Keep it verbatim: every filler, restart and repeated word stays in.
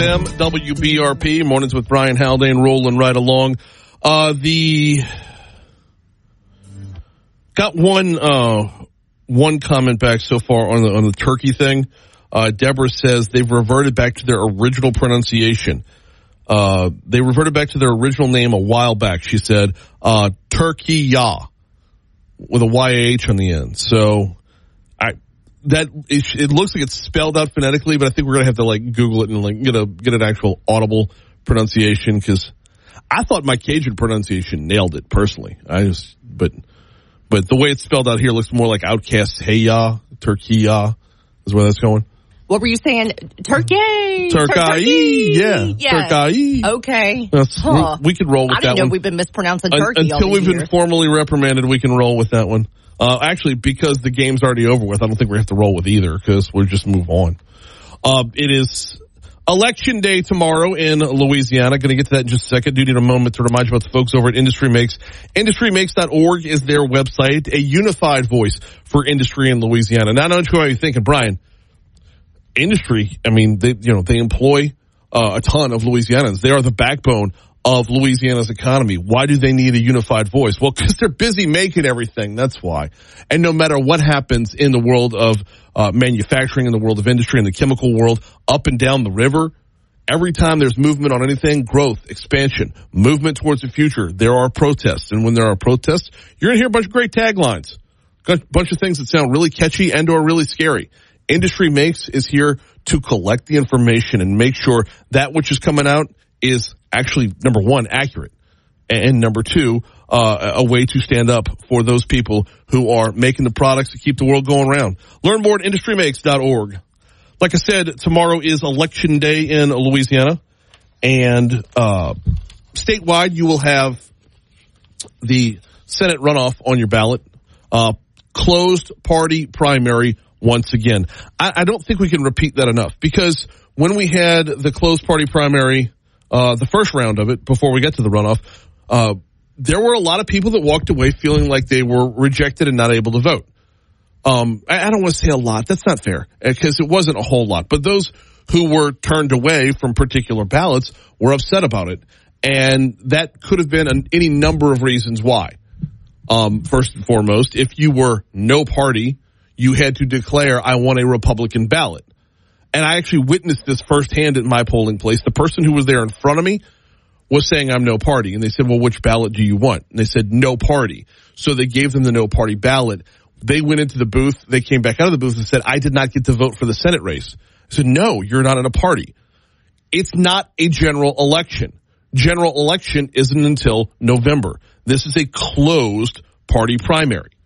M W B R P, mornings with Brian Haldane, rolling right along. Uh, the, got one, uh, one comment back so far on the, on the turkey thing. Uh, Deborah says they've reverted back to their original pronunciation. Uh, they reverted back to their original name a while back. She said, uh, Turkey-ya with a Y A H on the end. So, I, that, it, it looks like it's spelled out phonetically, but I think we're going to have to like Google it and like get a, get an actual audible pronunciation, because I thought my Cajun pronunciation nailed it personally. I just, but, but the way it's spelled out here looks more like Outcast's hey-ya, Turkey-ya is where that's going. What were you saying? Turkey! Turkey! Yeah. Yes. Turkey. Okay. Huh. We, we could roll with that one. I didn't know we've been mispronouncing turkey Un- Until all we've years. been formally reprimanded, we can roll with that one. Uh, actually, because the game's already over with, I don't think we have to roll with either, because we'll just move on. Uh, it is Election Day tomorrow in Louisiana. Going to get to that in just a second. Do need a moment to remind you about the folks over at Industry Makes. industry makes dot org is their website, a unified voice for industry in Louisiana. Now, I know what you're thinking, Brian. Industry, I mean, they, you know, they employ uh, a ton of Louisianans. They are the backbone of Louisiana's economy. Why do they need a unified voice? Well, because they're busy making everything. That's why. And no matter what happens in the world of uh, manufacturing, in the world of industry, in the chemical world, up and down the river, every time there's movement on anything, growth, expansion, movement towards the future, there are protests. And when there are protests, you're going to hear a bunch of great taglines, a bunch of things that sound really catchy and or really scary. Industry Makes is here to collect the information and make sure that which is coming out is actually, number one, accurate, and number two, uh, a way to stand up for those people who are making the products that keep the world going around. Learn more at industry makes dot org. Like I said, tomorrow is Election Day in Louisiana, and uh, statewide you will have the Senate runoff on your ballot, uh, closed party primary. Once again, I, I don't think we can repeat that enough, because when we had the closed party primary, uh, the first round of it, before we get to the runoff, uh, there were a lot of people that walked away feeling like they were rejected and not able to vote. Um, I, I don't want to say a lot. That's not fair, because it wasn't a whole lot. But those who were turned away from particular ballots were upset about it. And that could have been an, any number of reasons why. Um, first and foremost, if you were no party, you had to declare, I want a Republican ballot. And I actually witnessed this firsthand at my polling place. The person who was there in front of me was saying, I'm no party. And they said, well, which ballot do you want? And they said, no party. So they gave them the no party ballot. They went into the booth. They came back out of the booth and said, I did not get to vote for the Senate race. I said, no, you're not in a party. It's not a general election. General election isn't until November. This is a closed party primary.